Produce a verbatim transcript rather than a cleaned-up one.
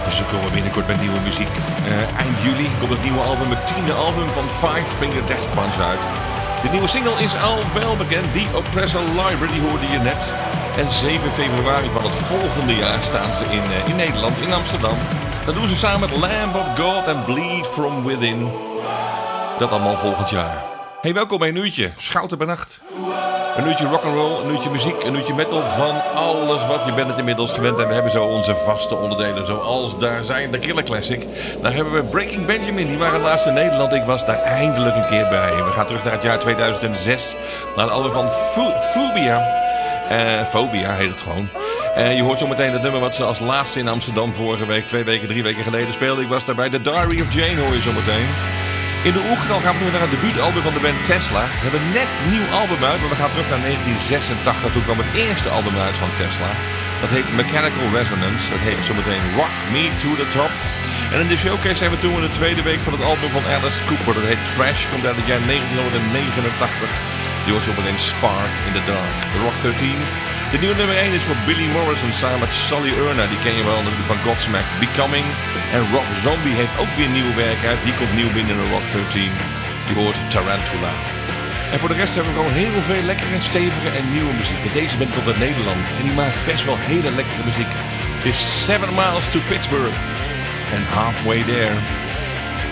Ze komen binnenkort met nieuwe muziek. Uh, eind juli komt het nieuwe album, het tiende album van Five Finger Death Punch uit. De nieuwe single is al wel bekend, The Oppressor Library, die hoorde je net. En zeven februari van het volgende jaar staan ze in, uh, in Nederland, in Amsterdam. Dat doen ze samen met Lamb of God en Bleed From Within. Dat allemaal volgend jaar. Hey, welkom bij een uurtje Schouten bij Nacht. Een uurtje rock'n'roll, een uurtje muziek, een uurtje metal, van alles wat je bent het inmiddels gewend. En we hebben zo onze vaste onderdelen, zoals daar zijn de Killer Classic. Daar hebben we Breaking Benjamin, die waren laatst in Nederland. Ik was daar eindelijk een keer bij. We gaan terug naar het jaar tweeduizend zes, naar het album van Phobia. Uh, Phobia heet het gewoon. Uh, je hoort zo meteen het nummer wat ze als laatste in Amsterdam vorige week, twee weken, drie weken geleden speelden. Ik was daarbij. The Diary of Jane hoor je zo meteen. In de oerknal gaan we terug naar het debuutalbum van de band Tesla. We hebben net een nieuw album uit, maar we gaan terug naar negentien zesentachtig. Toen kwam het eerste album uit van Tesla. Dat heet Mechanical Resonance. Dat heet zometeen Rock Me To The Top. En in de showcase zijn we toen in de tweede week van het album van Alice Cooper. Dat heet Trash, komt uit het jaar negentien negenentachtig. Die hoort zometeen Spark in the Dark. The Rock dertien. De nieuwe nummer één is voor Billy Morrison samen met Sully Erna. Die ken je wel natuurlijk van Godsmack, Becoming. En Rob Zombie heeft ook weer nieuw werk uit. Die komt nieuw binnen de Rock dertien. Die hoort Tarantula. En voor de rest hebben we gewoon heel veel lekkere, stevige en nieuwe muziek. En deze band komt uit Nederland. En die maakt best wel hele lekkere muziek. Het is Seven Miles to Pittsburgh. En Halfway There.